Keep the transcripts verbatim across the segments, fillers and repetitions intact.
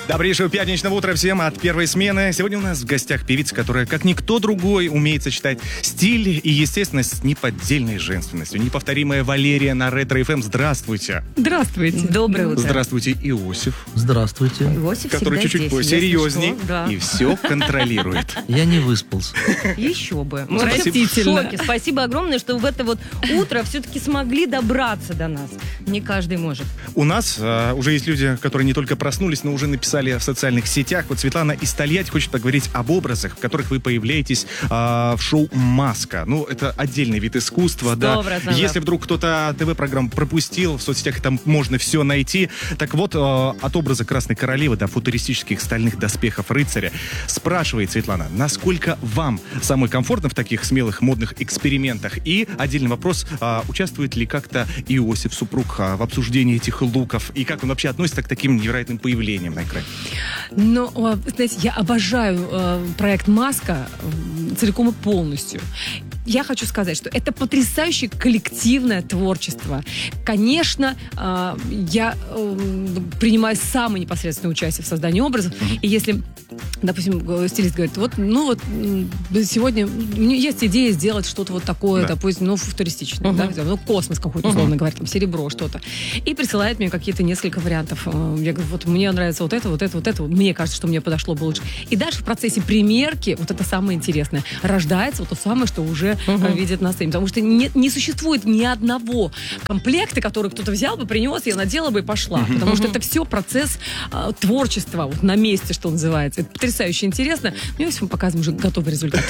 Добрейшего пятничного утра всем от первой смены. Сегодня у нас в гостях певица, которая, как никто другой, умеет сочетать стиль и естественность с неподдельной женственностью. Неповторимая Валерия на Ретро-эф эм. Здравствуйте. Здравствуйте. Доброе утро. Здравствуйте, Иосиф. Здравствуйте. Иосиф который чуть-чуть здесь, посерьезней да. и все контролирует. Я не выспался. Еще бы. Мы Спасибо. в шоке. Спасибо огромное, что в это вот утро все-таки смогли добраться до нас. Не каждый может. У нас а, уже есть люди, которые не только проснулись, но уже написали в социальных сетях. Вот Светлана из Тольятти хочет поговорить об образах, в которых вы появляетесь а, в шоу «Маска». Ну, это отдельный вид искусства, да. Если вдруг кто-то ТВ-программу пропустил, в соцсетях там можно все найти. Так вот, а, от образа Красной Королевы до футуристических стальных доспехов рыцаря спрашивает Светлана, насколько вам самой комфортно в таких смелых модных экспериментах? И отдельный вопрос, а, участвует ли как-то Иосиф, супруг, а, в обсуждении этих луков? И как он вообще относится к таким невероятным появлениям на экране? Ну, знаете, я обожаю э, проект «Маска» целиком и полностью. Я хочу сказать, что это потрясающее коллективное творчество. Конечно, э, я э, принимаю самое непосредственное участие в создании образов. Mm-hmm. И если, допустим, стилист говорит, вот, ну вот сегодня у меня есть идея сделать что-то вот такое, да. допустим, ну, футуристичное, mm-hmm. да, ну, космос какой-то, условно mm-hmm. говоря, там, серебро, что-то. И присылает мне какие-то несколько вариантов. Я говорю, вот мне нравится вот это, вот это, вот это. Мне кажется, что мне подошло бы лучше. И дальше в процессе примерки, вот это самое интересное, рождается вот то самое, что уже uh-huh. видят на сцене. Потому что не, не существует ни одного комплекта, который кто-то взял бы, принес, я надела бы и пошла. Uh-huh. Потому что это все процесс э, творчества, вот на месте, что называется. Это потрясающе интересно. Ну, если мы показываем уже готовый результат.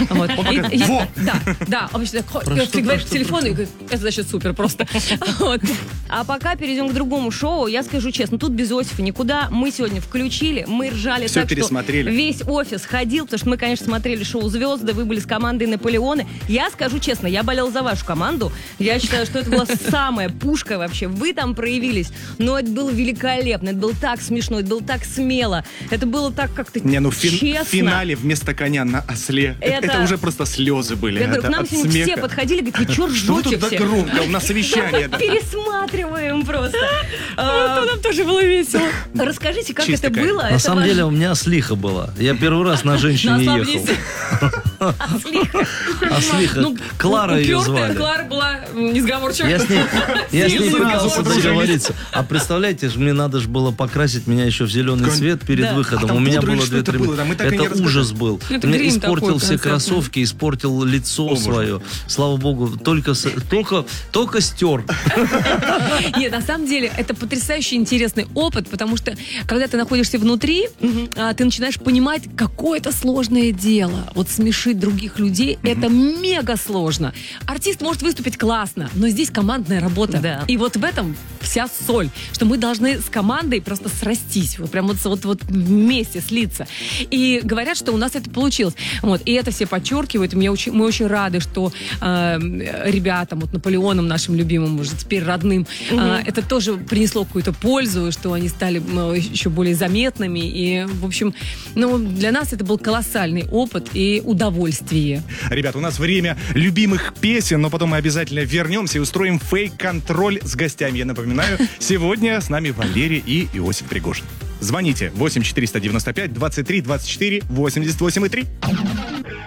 Да, да. Обычно ты говоришь в телефон, и это значит супер просто. А пока перейдем к другому шоу, я скажу честно, тут без Иосифа никуда. Мы сегодня включили, мы ржали все так, пересмотрели. Что весь офис ходил, потому что мы, конечно, смотрели шоу «Звезды», вы были с командой «Наполеоны». Я скажу честно, я болела за вашу команду. Я считаю, что это была самая пушка вообще. Вы там проявились, но это было великолепно, это было так смешно, это было так смело, это было так как-то Не, ну в честно. В финале вместо коня на осле, это, это уже просто слезы были. Я говорю, это к нам сегодня смеха. Все подходили, говорят, вы что ржете все? Что вы тут так громко? У нас совещание. Пересматриваем просто. Нам тоже было весело. Расскажите, как это было? На самом деле у меня ослиха была. Я первый раз на женщине ехал. Ослиха. Ослиха. Клара ее звали. Клара была несговорчивая. Я с ней, я с ней Сразу пытался договориться. А представляете, мне надо же было покрасить меня еще в зеленый цвет перед Да. выходом. А У меня пудры, было что две это три было? Да, мы так и не Это ужас был. Это Мне грим испортил такой, все концертный. кроссовки, испортил лицо О, свое. Слава богу, только, с- только, только стер. Нет, на самом деле, это потрясающе интересный опыт, потому что, когда ты находишься внутри, а, ты начинаешь понимать, какое это сложное дело. Вот смешить других людей, это мега сложно. Артист может выступить классно, но здесь командная работа. Да. И вот в этом вся соль, что мы должны с командой просто срастись, вот прям вот, вот, вот вместе слиться. И говорят, что у нас это получилось. Вот. И это все подчеркивают. И мне очень, мы очень рады, что э, ребятам, вот Наполеоном нашим любимым, уже теперь родным, Угу. э, это тоже принесло какую-то пользу, что они стали э, еще более заметными. И, в общем, ну, для нас это был колоссальный опыт и удовольствие. Ребят, у нас время любимых песен, но потом мы обязательно вернемся и устроим фейк-контроль с гостями. Я напоминаю, сегодня с нами Валерия и Иосиф Пригожин. Звоните восемь четыреста девяносто пять двадцать три двадцать четыре восемьдесят восемь и три.